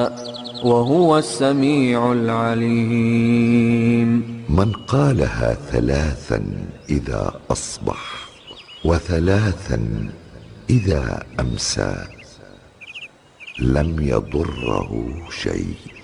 وهو السميع العليم. من قالها 3 إذا أصبح و3 إذا أمسى لم يضره شيء.